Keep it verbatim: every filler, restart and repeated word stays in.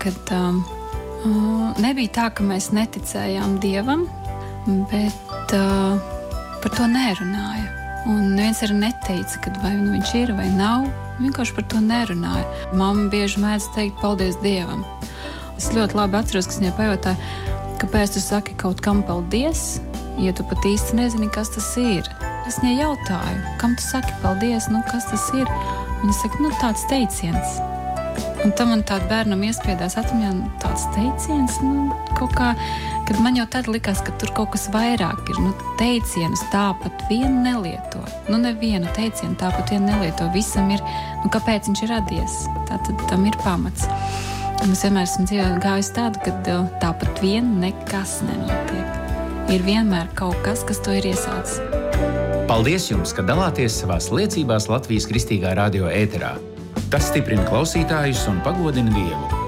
kad um, nebija tā, ka mēs neticējām Dievam, bet uh, par to nerunāja. Un neviens arī neteica, kad vai nu viņš ir vai nav. Vienkārši par to nerunāja. Mamma bieži mēdz teikt paldies Dievam. Es ļoti labi atceros, ka viņai pajautāja, kāpēc tu saki kaut kam paldies, ja tu pat īsti nezini, kas tas ir. Es viņai jautāju, kam tu saki paldies, nu kas tas ir? Viņa saka, nu tāds teiciens. Un tam man tāda bērnam iespiedās atmiņā, nu, tāds teiciens, nu kaut kā, kad man jau tad likās, ka tur kaut kas vairāk ir. Nu teicienus tāpat vien nelieto. Nu nevienu teicienu tāpat vien nelieto. Visam ir, nu kāpēc viņš ir radies? Tātad tam ir pamats. Un es vienmēr esmu dzīvē gājis tādu, ka tāpat vien nekas nenotiek. Ir vienmēr kaut kas, kas to ir iesācis. Paldies jums, ka dalāties savās liecībās Latvijas Kristīgā radio ēterā. Tas stiprina klausītājus un pagodina Dievu.